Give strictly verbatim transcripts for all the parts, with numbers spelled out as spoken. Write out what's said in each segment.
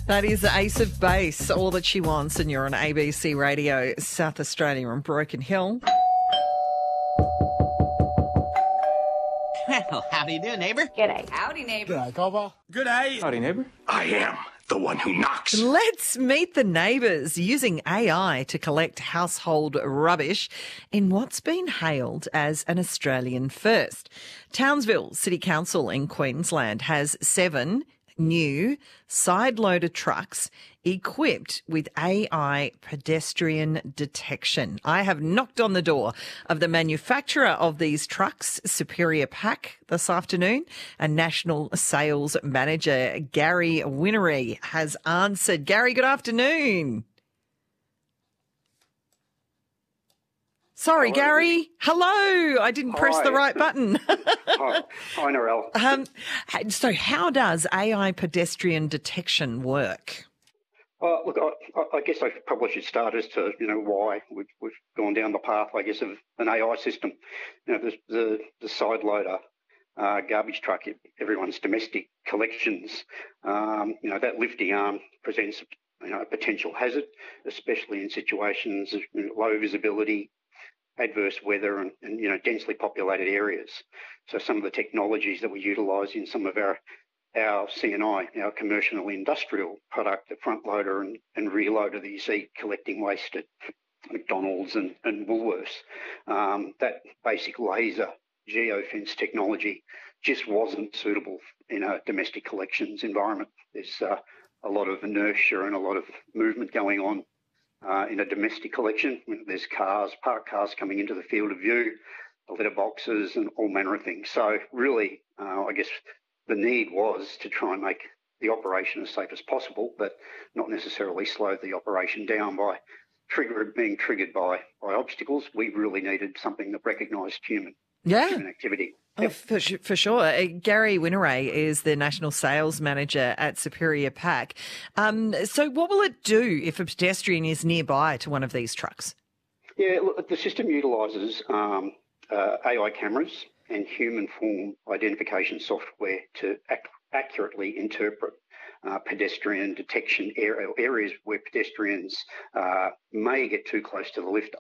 That is Ace of Base, All That She Wants, and you're on A B C Radio, South Australia and Broken Hill. Well, how do you do, neighbour? G'day. Howdy, neighbour. G'day, Copper. G'day. Howdy, neighbour. I am the one who knocks. Let's meet the neighbours using A I to collect household rubbish in what's been hailed as an Australian first. Townsville City Council in Queensland has seven new side-loader trucks equipped with A I pedestrian detection. I have knocked on the door of the manufacturer of these trucks, Superior Pack, this afternoon, and National Sales Manager Gary Winery has answered. Gary, good afternoon. Sorry, Hello. Gary. Hello. I didn't press Hi. the right button. Hi, Hi Narelle. um, so how does A I pedestrian detection work? Uh, look, I, I guess I probably should start as to, you know, why we've, we've gone down the path, I guess, of an A I system. You know, the, the, the side loader uh, garbage truck, everyone's domestic collections, um, you know, that lifting arm presents, you know, a potential hazard, especially in situations of, you know, low visibility, adverse weather and, and, you know, densely populated areas. So some of the technologies that we utilise in some of our our C and I, our commercial and industrial product, the front loader and, and rear loader that you see collecting waste at McDonald's and, and Woolworths, um, that basic laser geofence technology just wasn't suitable in a domestic collections environment. There's uh, a lot of inertia and a lot of movement going on Uh, in a domestic collection. There's cars, parked cars coming into the field of view, litter boxes and all manner of things. So really, uh, I guess the need was to try and make the operation as safe as possible, but not necessarily slow the operation down by trigger being triggered by, by obstacles. We really needed something that recognised human, Yeah. human activity. Oh, Yep. for, su- for sure. Uh, Gary Wineray is the National Sales Manager at Superior Pack. Um, so what will it do if a pedestrian is nearby to one of these trucks? Yeah, look, the system utilises um, uh, A I cameras and human form identification software to ac- accurately interpret uh, pedestrian detection area, areas where pedestrians uh, may get too close to the lifter.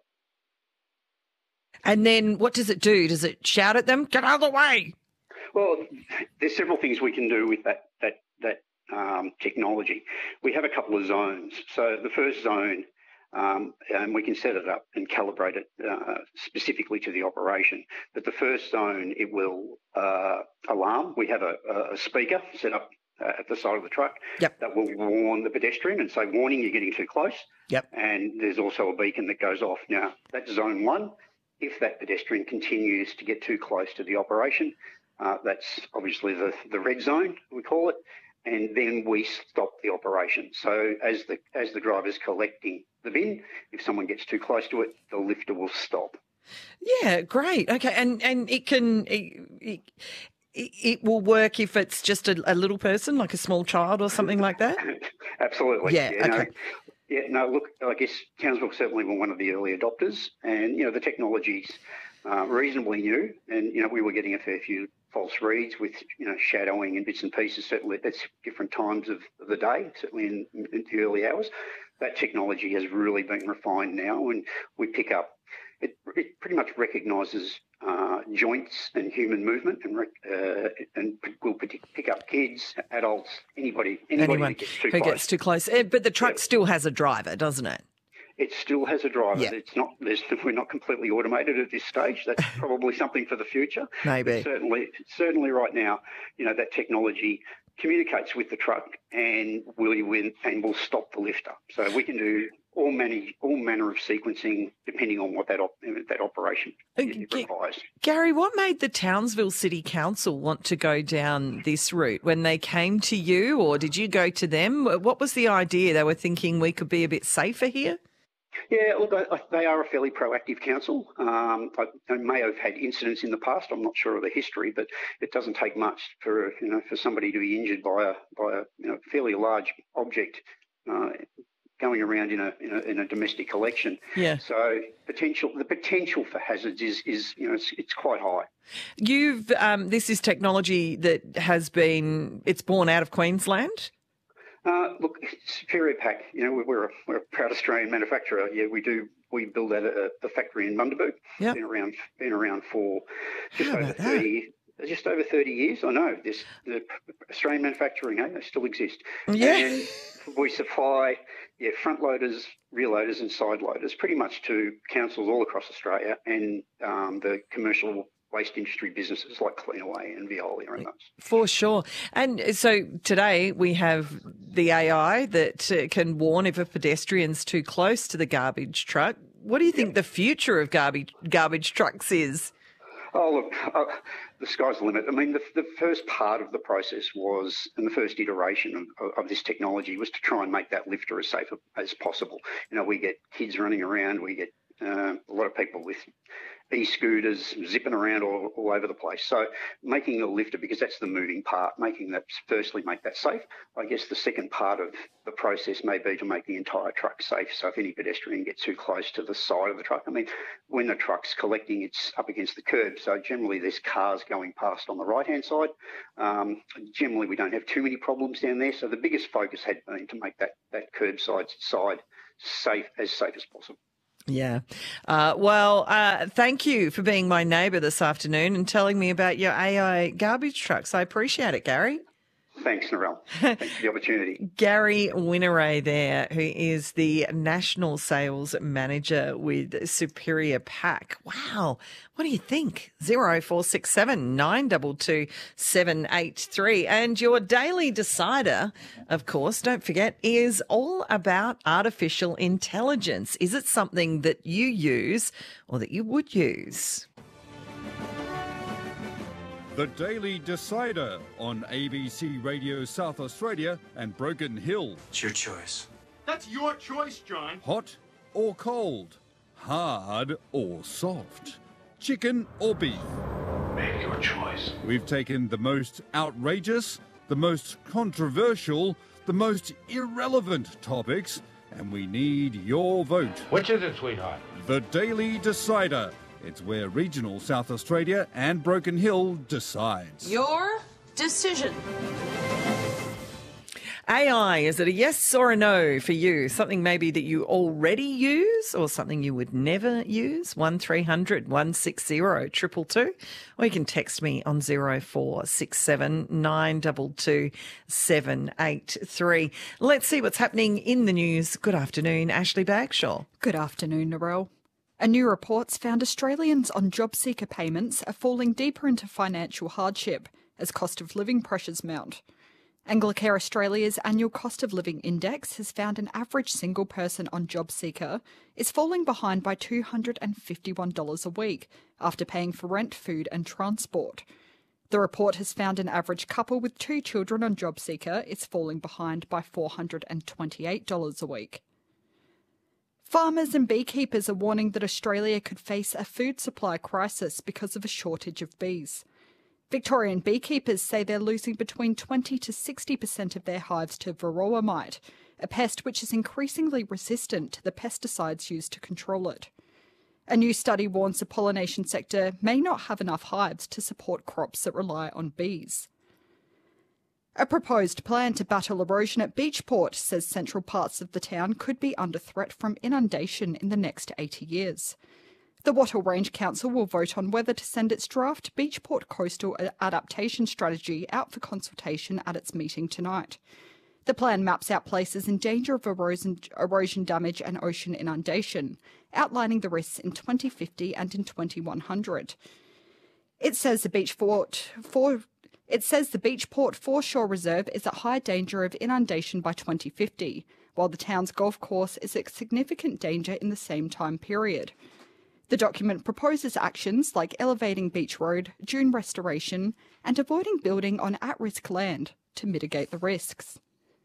And then what does it do? Does it shout at them, get out of the way? Well, there's several things we can do with that that that um, technology. We have a couple of zones. So the first zone, um, and we can set it up and calibrate it uh, specifically to the operation. But the first zone, it will uh, alarm. We have a, a speaker set up uh, at the side of the truck Yep. that will warn the pedestrian and say, warning, you're getting too close. Yep. And there's also a beacon that goes off. Now, that's zone one. If that pedestrian continues to get too close to the operation, uh, that's obviously the, the red zone, we call it, and then we stop the operation. So as the as the driver's collecting the bin, if someone gets too close to it, the lifter will stop. Yeah, great. Okay, and and it can it, it, it will work if it's just a, a little person, like a small child or something like that. Absolutely. Yeah. You know, Okay. Yeah, no, look, I guess Townsville certainly were one of the early adopters, and, you know, the technology's uh, reasonably new, and, you know, we were getting a fair few false reads with, you know, shadowing and bits and pieces, certainly at different times of the day, certainly in, in the early hours. That technology has really been refined now, and we pick up, it, it pretty much recognises uh, joints and human movement, and rec- uh, and will pick up kids, adults, anybody, anybody Anyone that gets too who close. gets too close. Eh, But the truck Yeah. still has a driver, doesn't it? It still has a driver. Yeah. It's not. There's, we're not completely automated at this stage. That's probably something for the future. Maybe. But certainly, certainly, right now, you know, that technology communicates with the truck and will win and will stop the lifter. So we can do all many all manner of sequencing depending on what that op- that operation Uh, it G- requires. Gary, what made the Townsville City Council want to go down this route? When they came to you, or did you go to them? What was the idea? They were thinking we could be a bit safer here? Yeah, look, I, I, they are a fairly proactive council. Um, I, they may have had incidents in the past. I'm not sure of the history, but it doesn't take much for you know for somebody to be injured by a by a you know, fairly large object uh, going around in a, in a in a domestic collection. Yeah. So potential the potential for hazards is is you know it's, it's quite high. You've um, this is technology that has been it's born out of Queensland. Uh, look, Superior Pack, you know, we're a, we're a proud Australian manufacturer. Yeah, we do. We build at a, a factory in Bundaberg. Yep. Been around, been around for just How over about thirty, that? just over thirty years. I know this. The Australian manufacturing, eh, they still exist. Yeah. And we supply, yeah, front loaders, rear loaders, and side loaders, pretty much to councils all across Australia and um, the commercial waste industry businesses like Cleanaway and Veolia and those. For sure. And so today we have the A I that uh, can warn if a pedestrian's too close to the garbage truck. What do you think yep. the future of garbage garbage trucks is? Oh, look, uh, the sky's the limit. I mean, the, the first part of the process was, and the first iteration of, of this technology was to try and make that lifter as safe as possible. You know, we get kids running around, we get uh, a lot of people with e-scooters zipping around all, all over the place. So making a lifter, because that's the moving part, making that, firstly, make that safe. I guess the second part of the process may be to make the entire truck safe. So if any pedestrian gets too close to the side of the truck, I mean, when the truck's collecting, it's up against the curb. So generally there's cars going past on the right-hand side. Um, generally we don't have too many problems down there. So the biggest focus had been to make that, that curbside side safe, as safe as possible. Yeah. Uh, well, uh, thank you for being my neighbour this afternoon and telling me about your A I garbage trucks. I appreciate it, Gary. Thanks, Narelle. Thanks for the opportunity. Gary Winneray there, who is the National Sales Manager with Superior Pack. Wow. What do you think? zero four six seven nine two two seven eight three. And your Daily Decider, of course, don't forget, is all about artificial intelligence. Is it something that you use or that you would use? The Daily Decider on A B C Radio South Australia and Broken Hill. It's your choice. That's your choice, John. Hot or cold? Hard or soft? Chicken or beef? Make your choice. We've taken the most outrageous, the most controversial, the most irrelevant topics, and we need your vote. Which is it, sweetheart? The Daily Decider. It's where regional South Australia and Broken Hill decides. Your decision. A I, is it a yes or a no for you? Something maybe that you already use or something you would never use? one three hundred one six zero two two two. Or you can text me on zero four six seven nine two two seven eight three. Let's see what's happening in the news. Good afternoon, Ashley Bagshaw. Good afternoon, Narelle. A new report's found Australians on job seeker payments are falling deeper into financial hardship as cost of living pressures mount. Anglicare Australia's annual cost of living index has found an average single person on job seeker is falling behind by two hundred fifty-one dollars a week after paying for rent, food and transport. The report has found an average couple with two children on job seeker is falling behind by four hundred twenty-eight dollars a week. Farmers and beekeepers are warning that Australia could face a food supply crisis because of a shortage of bees. Victorian beekeepers say they're losing between twenty to sixty percent of their hives to varroa mite, a pest which is increasingly resistant to the pesticides used to control it. A new study warns the pollination sector may not have enough hives to support crops that rely on bees. A proposed plan to battle erosion at Beachport says central parts of the town could be under threat from inundation in the next eighty years. The Wattle Range Council will vote on whether to send its draft Beachport Coastal Adaptation Strategy out for consultation at its meeting tonight. The plan maps out places in danger of erosion, erosion damage and ocean inundation, outlining the risks in twenty fifty and in twenty-one hundred. It says the Beachport for It says the Beachport Foreshore Reserve is at high danger of inundation by twenty fifty, while the town's golf course is at significant danger in the same time period. The document proposes actions like elevating Beach Road, dune restoration, and avoiding building on at-risk land to mitigate the risks.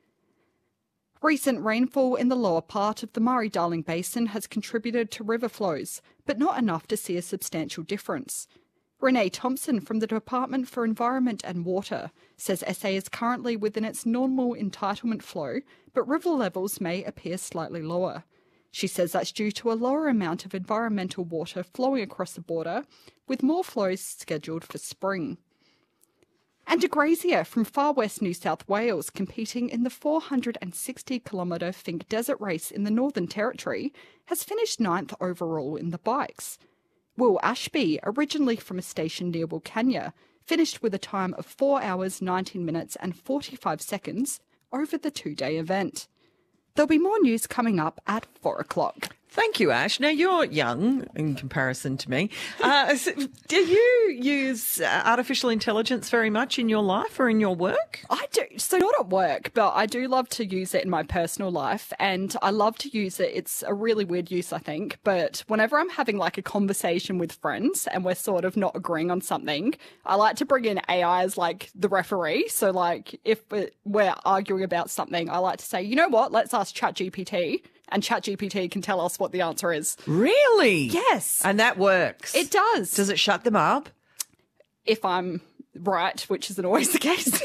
Recent rainfall in the lower part of the Murray-Darling Basin has contributed to river flows, but not enough to see a substantial difference. Renee Thompson from the Department for Environment and Water says S A is currently within its normal entitlement flow, but river levels may appear slightly lower. She says that's due to a lower amount of environmental water flowing across the border, with more flows scheduled for spring. And a grazier from far west New South Wales competing in the four hundred sixty kilometre Finke Desert Race in the Northern Territory has finished ninth overall in the bikes. Will Ashby, originally from a station near Wilcannia, finished with a time of four hours, nineteen minutes and forty-five seconds over the two-day event. There'll be more news coming up at four o'clock. Thank you, Ash. Now, you're young in comparison to me. Uh, so do you use uh, artificial intelligence very much in your life or in your work? I do. So not at work, but I do love to use it in my personal life, and I love to use it. It's a really weird use, I think, but whenever I'm having like a conversation with friends and we're sort of not agreeing on something, I like to bring in A I as like the referee. So like if we're arguing about something, I like to say, you know what, let's ask ChatGPT. And ChatGPT can tell us what the answer is. Really? Yes. And that works? It does. Does it shut them up? If I'm right, which isn't always the case.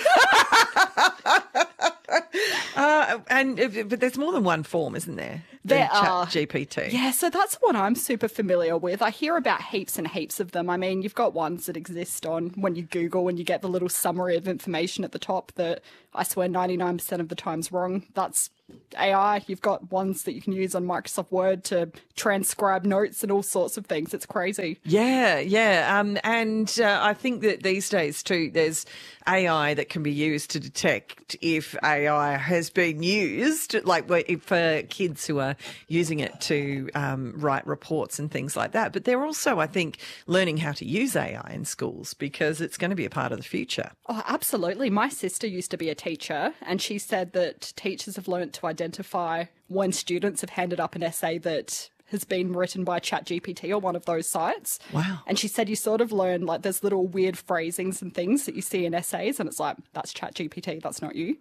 uh, and But there's more than one form, isn't there? There are. ChatGPT. Yeah, so that's what I'm super familiar with. I hear about heaps and heaps of them. I mean, you've got ones that exist on when you Google and you get the little summary of information at the top that I swear ninety-nine percent of the time's wrong. That's A I. You've got ones that you can use on Microsoft Word to transcribe notes and all sorts of things. It's crazy. Yeah, yeah. Um, and uh, I think that these days too, there's A I that can be used to detect if A I has been used, like for kids who are using it to um, write reports and things like that. But they're also, I think, learning how to use A I in schools because it's going to be a part of the future. Oh, absolutely. My sister used to be a teacher, and she said that teachers have learnt to identify when students have handed up an essay that has been written by ChatGPT or one of those sites. Wow. And she said you sort of learn, like, there's little weird phrasings and things that you see in essays, and it's like, that's ChatGPT, that's not you.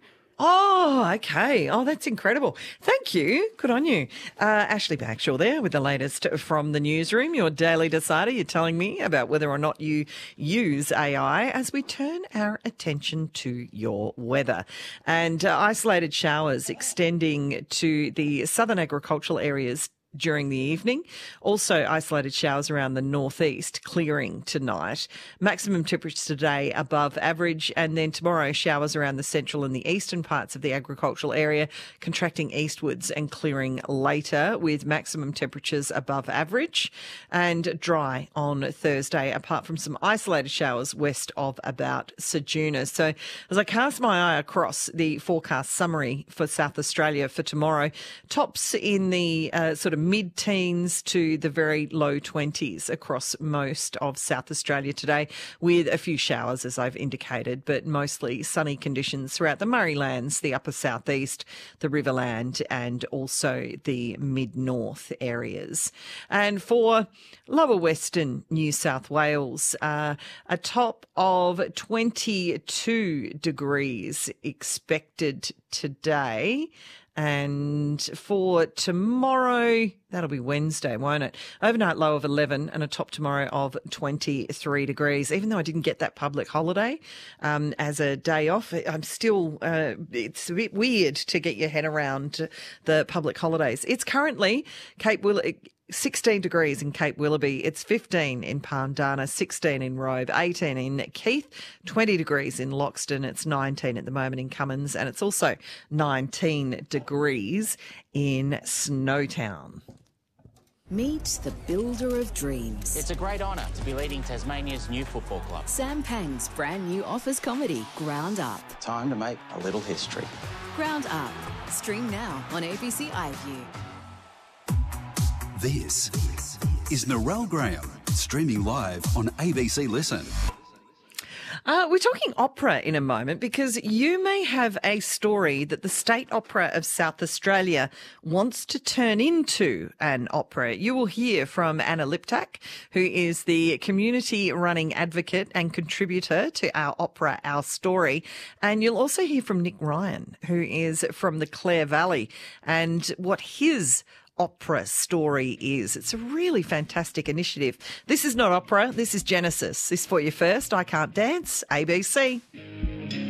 Oh, okay. Oh, that's incredible. Thank you. Good on you. Uh, Ashley Bagshaw there with the latest from the newsroom, your daily decider. You're telling me about whether or not you use A I as we turn our attention to your weather. And uh, isolated showers extending to the southern agricultural areas during the evening. Also isolated showers around the northeast, clearing tonight. Maximum temperatures today above average, and then tomorrow showers around the central and the eastern parts of the agricultural area, contracting eastwards and clearing later with maximum temperatures above average, and dry on Thursday, apart from some isolated showers west of about Ceduna. So as I cast my eye across the forecast summary for South Australia for tomorrow, tops in the uh, sort of mid-teens to the very low twenties across most of South Australia today, with a few showers, as I've indicated, but mostly sunny conditions throughout the Murraylands, the upper southeast, the Riverland, and also the mid-north areas. And for lower western New South Wales, uh, a top of twenty-two degrees expected today. And for tomorrow, that'll be Wednesday, won't it? Overnight low of eleven and a top tomorrow of twenty-three degrees. Even though I didn't get that public holiday um, as a day off, I'm still, uh, it's a bit weird to get your head around the public holidays. It's currently Cape Willow, sixteen degrees in Cape Willoughby. It's fifteen in Pandana, sixteen in Robe, eighteen in Keith, twenty degrees in Loxton. It's nineteen at the moment in Cummins, and it's also nineteen degrees in Snowtown. Meet the builder of dreams. It's a great honour to be leading Tasmania's new football club. Sam Pang's brand new office comedy, Ground Up. Time to make a little history. Ground Up. Stream now on A B C iView. This is Narelle Graham, streaming live on A B C Listen. Uh, we're talking opera in a moment because you may have a story that the State Opera of South Australia wants to turn into an opera. You will hear from Anna Liptak, who is the community running advocate and contributor to our opera, Our Story. And you'll also hear from Nick Ryan, who is from the Clare Valley, and what his opera story is. It's a really fantastic initiative. This is not opera, this is Genesis. This for you first, I Can't Dance, A B C.